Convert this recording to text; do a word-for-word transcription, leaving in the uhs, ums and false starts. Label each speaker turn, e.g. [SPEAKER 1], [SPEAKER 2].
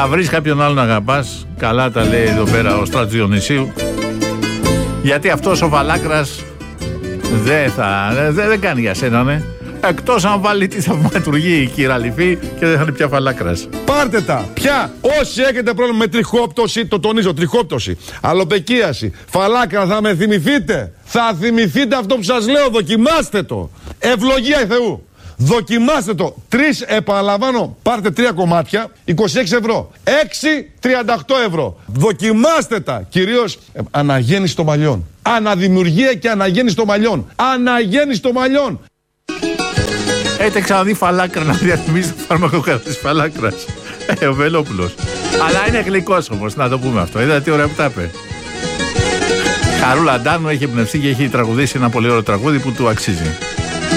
[SPEAKER 1] Θα βρεις κάποιον άλλον να αγαπάς. Καλά τα λέει εδώ πέρα ο Στράτος Διονυσίου. Γιατί αυτός ο Φαλάκρας δεν θα. Δεν, δεν κάνει για σένα, ναι. Εκτός αν βάλει τη θαυματουργή η κυραλυφή και δεν θα είναι πια Φαλάκρας.
[SPEAKER 2] Πάρτε τα! Πια! Όσοι έχετε πρόβλημα με τριχόπτωση, το τονίζω, τριχόπτωση, αλοπεκίαση, Φαλάκρα, θα με θυμηθείτε! Θα θυμηθείτε αυτό που σας λέω, δοκιμάστε το! Ευλογία Θεού! Δοκιμάστε το! Τρεις, επαναλαμβάνω, πάρτε τρία κομμάτια, είκοσι έξι ευρώ. Έξι, τριάντα οκτώ ευρώ. Δοκιμάστε τα! Κυρίως ε, αναγέννηση των μαλλιών. Αναδημιουργία και αναγέννηση των μαλλιών. Αναγέννηση των μαλλιών.
[SPEAKER 1] Έχετε ξαναδεί Φαλάκρα να διαθυμίζει το φάρμακο κατά της Φαλάκρας? Ε, ο Βελόπουλος. Αλλά είναι γλυκός όμως, να το πούμε αυτό. Είδατε τι ωραία που τα είπε. Χαρούλα Ντάνου έχει εμπνευστεί και έχει τραγουδήσει ένα πολύ ωραίο τραγούδι που του αξίζει.